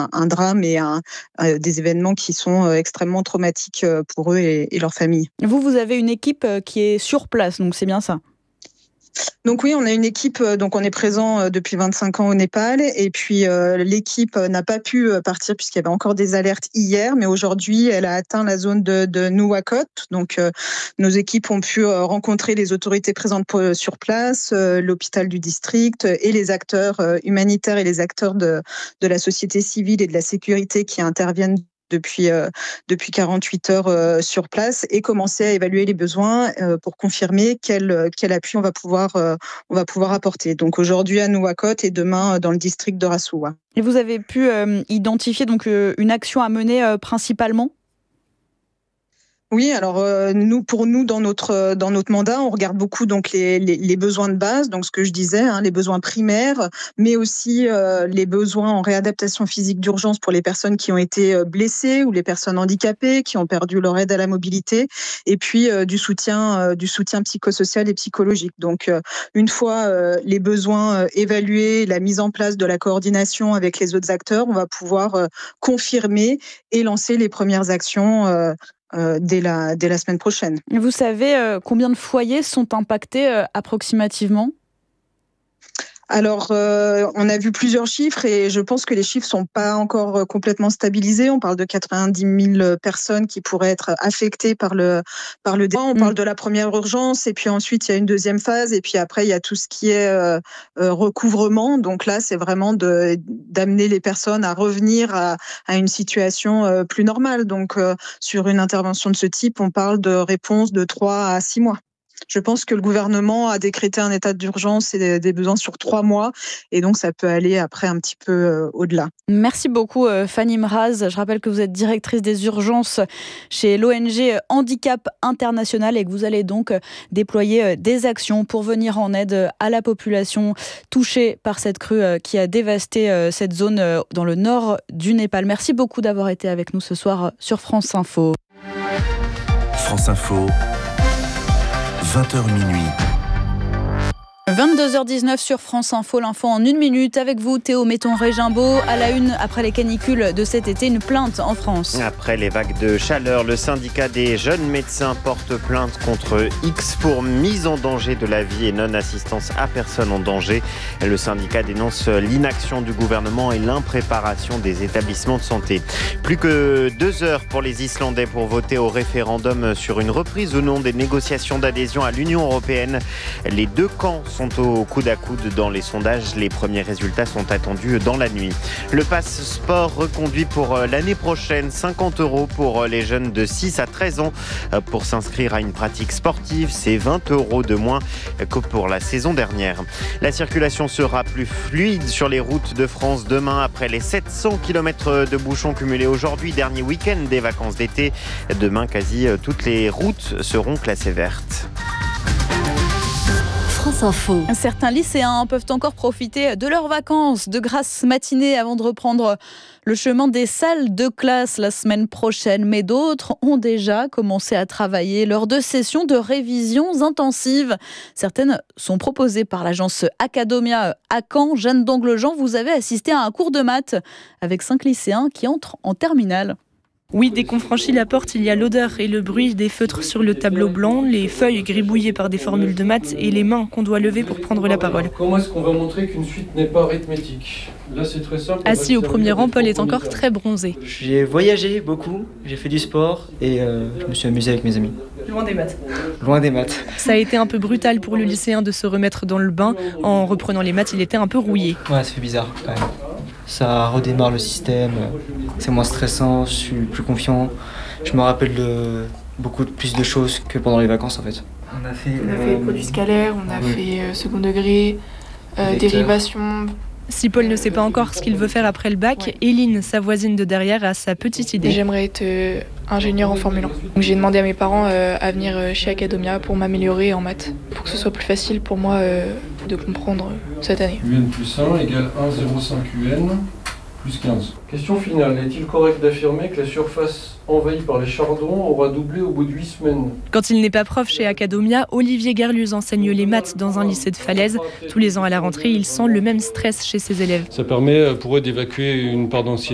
un drame et des événements qui sont extrêmement traumatiques pour eux et leurs familles. Vous avez une équipe qui est sur place, donc c'est bien ça? Donc oui, on a une équipe, donc on est présent depuis 25 ans au Népal et puis l'équipe n'a pas pu partir puisqu'il y avait encore des alertes hier, mais aujourd'hui elle a atteint la zone de Nuwakot. Donc nos équipes ont pu rencontrer les autorités présentes sur place, l'hôpital du district et les acteurs humanitaires et les acteurs de la société civile et de la sécurité qui interviennent depuis 48 heures sur place et commencer à évaluer les besoins pour confirmer quel appui on va pouvoir apporter. Donc aujourd'hui à Nuwakot et demain dans le district de Rasuwa. Et vous avez pu identifier donc une action à mener principalement ? Oui, alors pour nous dans notre mandat, on regarde beaucoup donc les besoins de base, donc ce que je disais, les besoins primaires, mais aussi les besoins en réadaptation physique d'urgence pour les personnes qui ont été blessées ou les personnes handicapées qui ont perdu leur aide à la mobilité, et puis du soutien psychosocial et psychologique. Donc une fois les besoins évalués, la mise en place de la coordination avec les autres acteurs, on va pouvoir confirmer et lancer les premières actions dès la semaine prochaine. Vous savez combien de foyers sont impactés approximativement ? Alors, on a vu plusieurs chiffres et je pense que les chiffres sont pas encore complètement stabilisés. On parle de 90 000 personnes qui pourraient être affectées par le dégât. On parle de la première urgence et puis ensuite il y a une deuxième phase et puis après il y a tout ce qui est recouvrement. Donc là, c'est vraiment d'amener les personnes à revenir à une situation plus normale. Donc sur une intervention de ce type, on parle de réponse de 3 à 6 mois. Je pense que le gouvernement a décrété un état d'urgence et des besoins sur 3 mois. Et donc, ça peut aller après un petit peu au-delà. Merci beaucoup, Fanny Mraz. Je rappelle que vous êtes directrice des urgences chez l'ONG Handicap International et que vous allez donc déployer des actions pour venir en aide à la population touchée par cette crue qui a dévasté cette zone dans le nord du Népal. Merci beaucoup d'avoir été avec nous ce soir sur France Info. France Info. 20h minuit. 22h19 sur France Info, l'info en 1 minute avec vous Théo Metton-Régimbaud. À la une, après les canicules de cet été, une plainte en France. Après les vagues de chaleur, le syndicat des jeunes médecins porte plainte contre X pour mise en danger de la vie et non-assistance à personne en danger. Le syndicat dénonce l'inaction du gouvernement et l'impréparation des établissements de santé. Plus que 2 heures pour les Islandais pour voter au référendum sur une reprise ou non des négociations d'adhésion à l'Union européenne. Les deux camps sont au coude à coude dans les sondages. Les premiers résultats sont attendus dans la nuit. Le pass sport reconduit pour l'année prochaine. 50 € pour les jeunes de 6 à 13 ans pour s'inscrire à une pratique sportive. C'est 20 € de moins que pour la saison dernière. La circulation sera plus fluide sur les routes de France demain après les 700 km de bouchons cumulés aujourd'hui. Dernier week-end des vacances d'été. Demain, quasi toutes les routes seront classées vertes. France Info. Certains lycéens peuvent encore profiter de leurs vacances, de grasses matinées avant de reprendre le chemin des salles de classe la semaine prochaine. Mais d'autres ont déjà commencé à travailler lors de sessions de révisions intensives. Certaines sont proposées par l'agence Acadomia à Caen. Jeanne d'Anglejean, vous avez assisté à un cours de maths avec 5 lycéens qui entrent en terminale. Oui, dès qu'on franchit la porte, il y a l'odeur et le bruit des feutres sur le tableau blanc, les feuilles gribouillées par des formules de maths et les mains qu'on doit lever pour prendre la parole. Comment est-ce qu'on va montrer qu'une suite n'est pas arithmétique ? Là, c'est très simple. Assis au premier rang, Paul est encore très bronzé. J'ai voyagé beaucoup, j'ai fait du sport et je me suis amusé avec mes amis. Loin des maths. Loin des maths. Ça a été un peu brutal pour le lycéen de se remettre dans le bain. En reprenant les maths, il était un peu rouillé. Ouais, ça fait bizarre quand même. Ça redémarre le système, c'est moins stressant, je suis plus confiant. Je me rappelle de beaucoup plus de choses que pendant les vacances en fait. On a fait produits scalaires, on a fait second degré, dérivation. Si Paul ne sait pas encore ce qu'il veut faire après le bac, Éline, sa voisine de derrière, a sa petite idée. J'aimerais être ingénieur en Formule 1. Donc j'ai demandé à mes parents à venir chez Acadomia pour m'améliorer en maths, pour que ce soit plus facile pour moi de comprendre cette année. UN plus 1 égale 1,05 UN plus 15. Question finale, est-il correct d'affirmer que la surface envahie par les chardons aura doublé au bout de 8 semaines ? Quand il n'est pas prof chez Acadomia, Olivier Garluz enseigne les maths dans un lycée de Falaise. Tous les ans à la rentrée, il sent le même stress chez ses élèves. Ça permet pour eux d'évacuer une part d'anxiété